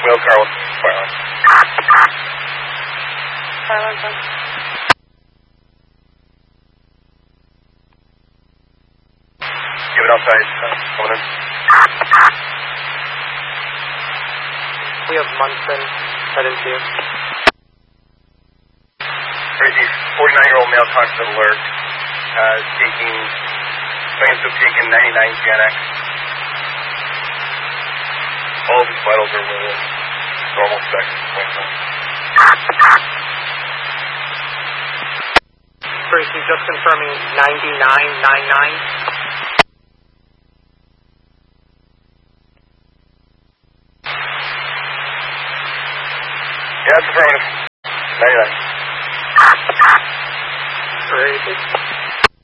Whale car with Fireline. Fireline, sir. Give it outside. Coming in. We have Munson heading to you. Crazy 49-year-old male constant alert. Claims to have taken 99 Xanax. All of his vitals are within normal spec. Tracy, just confirming 99.99.